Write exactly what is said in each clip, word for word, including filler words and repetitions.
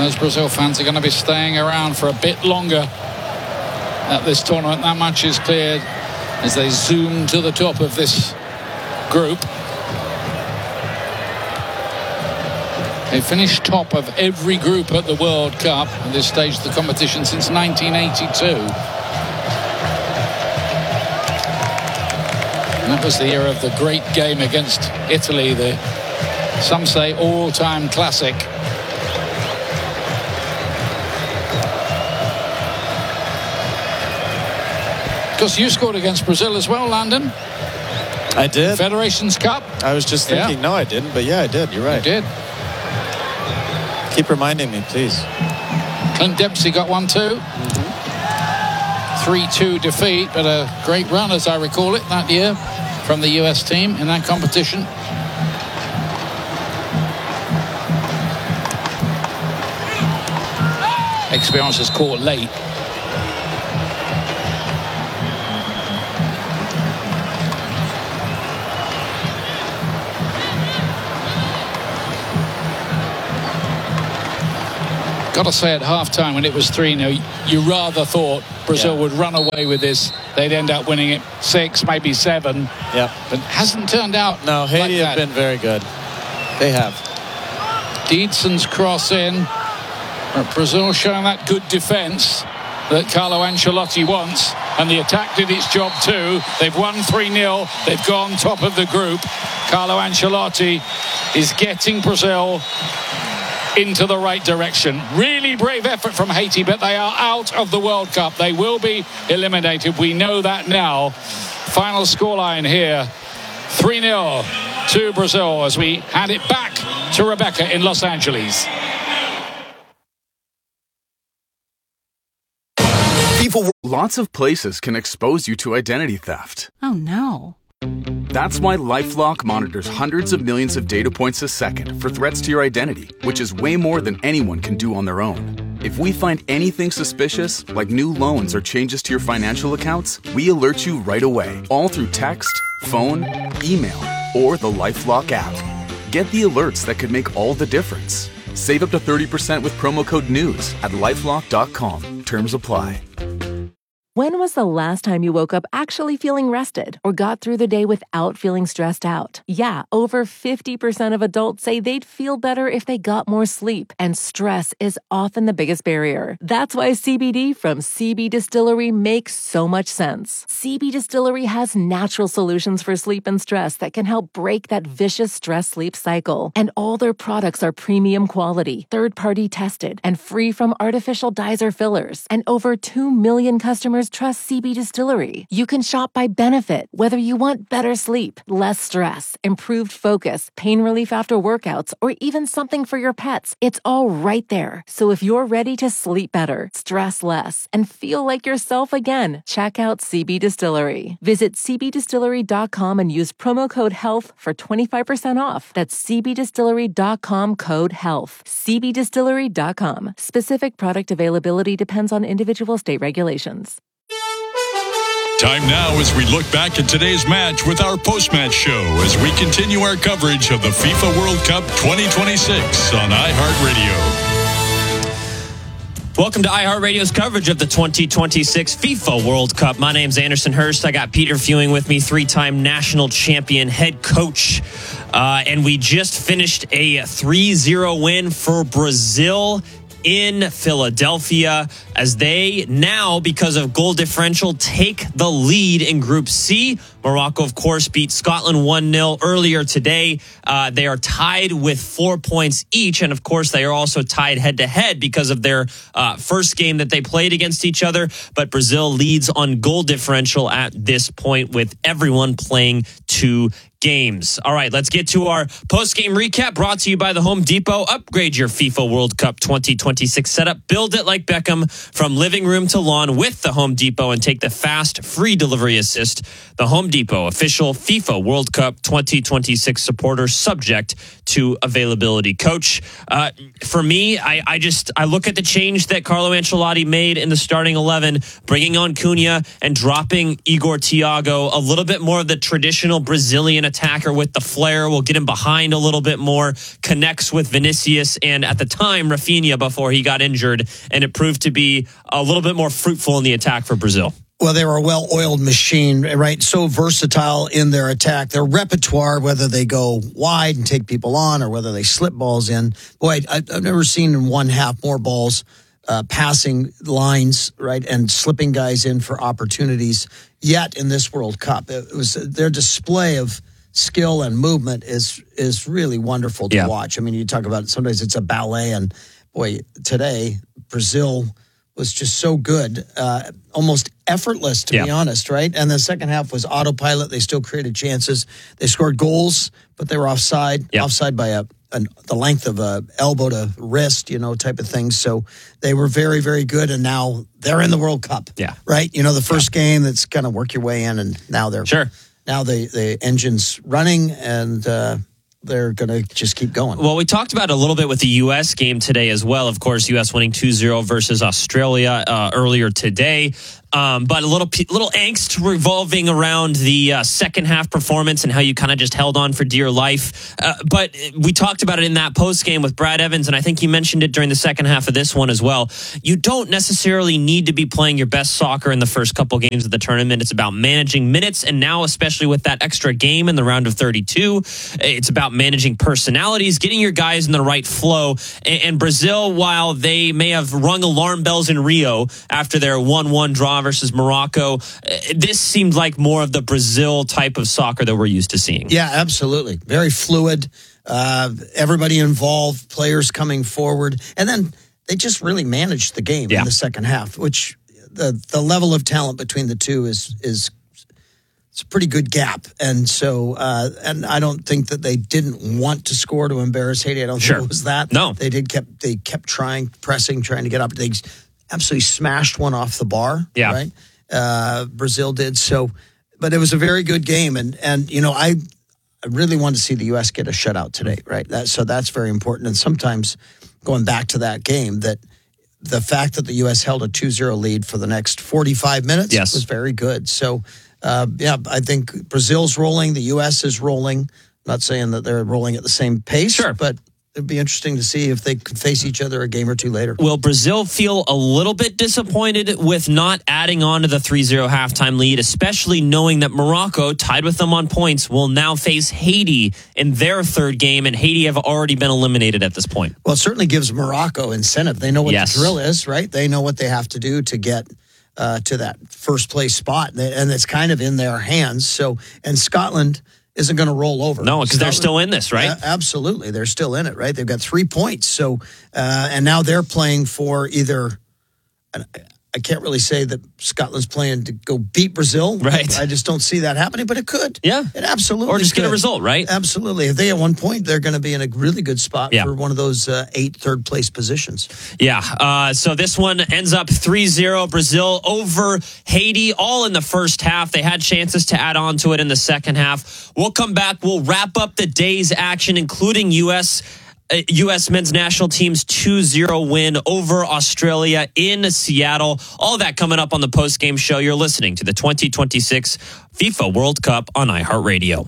those Brazil fans are going to be staying around for a bit longer at this tournament. That much is cleared as they zoom to the top of this group. They finished top of every group at the World Cup at this stage of the competition since nineteen eighty-two. And that was the era of the great game against Italy, the, some say, all-time classic. Because you scored against Brazil as well, Landon. I did. Federations Cup. I was just thinking, yeah. no, I didn't, but yeah, I did. You're right. You did. Keep reminding me, please. Clint Dempsey got one too. three two mm-hmm. defeat, but a great run, as I recall it, that year from the U S team in that competition. Experience is caught late. Got to say, at half-time, when it was three nil, you rather thought Brazil yeah. would run away with this. They'd end up winning it six, maybe seven. Yeah. But it hasn't turned out No, Haiti like have been very good. They have. Diedson's cross in. Brazil showing that good defence that Carlo Ancelotti wants. And the attack did its job too. They've won three nil. They've gone top of the group. Carlo Ancelotti is getting Brazil into the right direction. Really brave effort from Haiti, but they are out of the World Cup. They will be eliminated. We know that now. Final scoreline here, three nil to Brazil as we hand it back to Rebecca in Los Angeles. Lots of places can expose you to identity theft. Oh no. That's why LifeLock monitors hundreds of millions of data points a second for threats to your identity, which is way more than anyone can do on their own. If we find anything suspicious, like new loans or changes to your financial accounts, we alert you right away, all through text, phone, email, or the LifeLock app. Get the alerts that could make all the difference. Save up to thirty percent with promo code NEWS at lifelock dot com. Terms apply. When was the last time you woke up actually feeling rested or got through the day without feeling stressed out? Yeah, over fifty percent of adults say they'd feel better if they got more sleep, and stress is often the biggest barrier. That's why C B D from C B Distillery makes so much sense. C B Distillery has natural solutions for sleep and stress that can help break that vicious stress-sleep cycle. And all their products are premium quality, third-party tested, and free from artificial dyes or fillers. And over two million customers trust C B Distillery. You can shop by benefit, whether you want better sleep, less stress, improved focus, pain relief after workouts, or even something for your pets. It's all right there. So if you're ready to sleep better, stress less, and feel like yourself again, check out C B Distillery. Visit c b distillery dot com and use promo code HEALTH for twenty-five percent off. That's c b distillery dot com code HEALTH. c b distillery dot com. Specific product availability depends on individual state regulations. Time now as we look back at today's match with our post-match show as we continue our coverage of the FIFA World Cup twenty twenty-six on iHeartRadio. Welcome to iHeartRadio's coverage of the twenty twenty-six FIFA World Cup. My name's Anderson Hurst. I got Peter Fewing with me, three-time national champion head coach. Uh, and we just finished a three zero win for Brazil in Philadelphia as they now, because of goal differential, take the lead in Group C. Morocco, of course, beat Scotland one nil earlier today. Uh, they are tied with four points each. And, of course, they are also tied head-to-head because of their uh, first game that they played against each other. But Brazil leads on goal differential at this point with everyone playing two games. All right, let's get to our post-game recap brought to you by the Home Depot. Upgrade your FIFA World Cup twenty twenty-six setup. Build it like Beckham from living room to lawn with the Home Depot and take the fast, free delivery assist. The Home Depot, official FIFA World Cup twenty twenty-six supporter, subject to availability. Coach, uh, for me, I, I just I look at the change that Carlo Ancelotti made in the starting eleven, bringing on Cunha and dropping Igor Thiago, a little bit more of the traditional Brazilian attacker with the flair, will get him behind a little bit more, connects with Vinicius and at the time Rafinha before he got injured, and it proved to be a little bit more fruitful in the attack for Brazil. Well, they were a well-oiled machine, right? So versatile in their attack. Their repertoire, whether they go wide and take people on or whether they slip balls in. Boy, I've never seen in one half more balls uh, passing lines, right, and slipping guys in for opportunities yet in this World Cup. It was their display of skill and movement is is really wonderful to yeah. watch. I mean, you talk about it, sometimes it's a ballet, and boy, today, Brazil was just so good, uh, almost effortless, to yeah. be honest, right? And the second half was autopilot. They still created chances. They scored goals, but they were offside, yeah. offside by a, a the length of a elbow to wrist, you know, type of thing. So they were very, very good, and now they're in the World Cup, yeah. right? You know, the first yeah. game that's kind of work your way in, and now they're sure. Now the the engine's running, and uh, they're going to just keep going. Well, we talked about it a little bit with the U S game today as well. Of course, U S winning two zero versus Australia uh, earlier today. Um, but a little little angst revolving around the uh, second half performance and how you kind of just held on for dear life. Uh, but we talked about it in that post game with Brad Evans, and I think you mentioned it during the second half of this one as well. You don't necessarily need to be playing your best soccer in the first couple games of the tournament. It's about managing minutes, and now especially with that extra game in the round of thirty-two, it's about managing personalities, getting your guys in the right flow. And, and Brazil, while they may have rung alarm bells in Rio after their one one draw versus Morocco, this seemed like more of the Brazil type of soccer that we're used to seeing. Yeah, absolutely. Very fluid. Uh, everybody involved, players coming forward. And then they just really managed the game yeah. in the second half, which the the level of talent between the two is is it's a pretty good gap. And so, uh, and I don't think that they didn't want to score to embarrass Haiti. I don't sure. think it was that. No. They did kept they kept trying, pressing, trying to get up. They absolutely smashed one off the bar. Yeah. Right. Uh, Brazil did. So, but it was a very good game. And, and, you know, I, I really wanted to see the U S get a shutout today. Right. That, so that's very important. And sometimes going back to that game, that the fact that the U S held a two zero lead for the next forty-five minutes yes. was very good. So, uh, yeah, I think Brazil's rolling. The U S is rolling. I'm not saying that they're rolling at the same pace, sure. but it'd be interesting to see if they could face each other a game or two later. Will Brazil feel a little bit disappointed with not adding on to the three zero halftime lead, especially knowing that Morocco, tied with them on points, will now face Haiti in their third game, and Haiti have already been eliminated at this point? Well, it certainly gives Morocco incentive. They know what yes. the drill is, right? They know what they have to do to get uh, to that first place spot, and it's kind of in their hands. So, and Scotland isn't going to roll over. No, because they're still in this, right? Uh, absolutely. They're still in it, right? They've got three points. So, uh, and now they're playing for either, I can't really say that Scotland's playing to go beat Brazil. Right. I just don't see that happening, but it could. Yeah. It absolutely Or just could. get a result, right? Absolutely. If they at one point, they're going to be in a really good spot yeah. for one of those uh, eight third place positions. Yeah. Uh, so this one ends up three zero Brazil over Haiti, all in the first half. They had chances to add on to it in the second half. We'll come back. We'll wrap up the day's action, including U S U S men's national team's two zero win over Australia in Seattle. All that coming up on the post-game show. You're listening to the twenty twenty-six FIFA World Cup on iHeartRadio.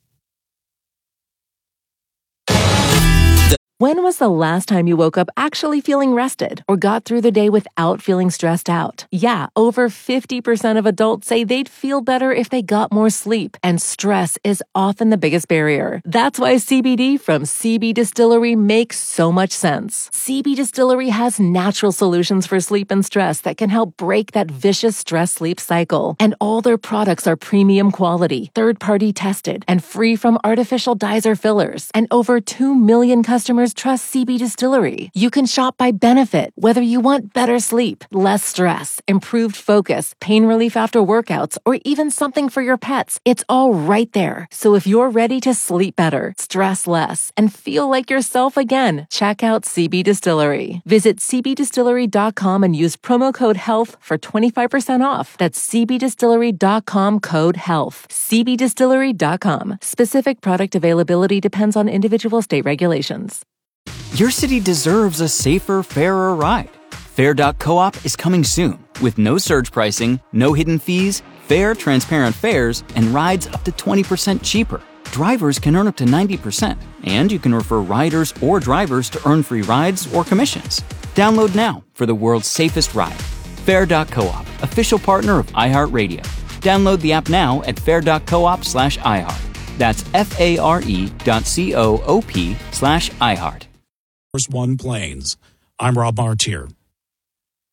When was the last time you woke up actually feeling rested or got through the day without feeling stressed out? Yeah, over fifty percent of adults say they'd feel better if they got more sleep, and stress is often the biggest barrier. That's why C B D from C B Distillery makes so much sense. C B Distillery has natural solutions for sleep and stress that can help break that vicious stress-sleep cycle. And all their products are premium quality, third-party tested, and free from artificial dyes or fillers. And over two million customers trust C B Distillery. You can shop by benefit, whether you want better sleep, less stress, improved focus, pain relief after workouts, or even something for your pets. It's all right there. So if you're ready to sleep better, stress less, and feel like yourself again, check out C B Distillery. Visit c b distillery dot com and use promo code HEALTH for twenty-five percent off. That's c b distillery dot com code HEALTH. c b distillery dot com. Specific product availability depends on individual state regulations. Your city deserves a safer, fairer ride. Fair dot coop is coming soon with no surge pricing, no hidden fees, fair, transparent fares, and rides up to twenty percent cheaper. drivers can earn up to ninety percent, and you can refer riders or drivers to earn free rides or commissions. Download now for the world's safest ride. Fair dot coop, official partner of iHeartRadio. Download the app now at fair dot coop slash iHeart. That's F-A-R-E dot C-O-O-P slash iHeart. One Plains. I'm Rob Martier.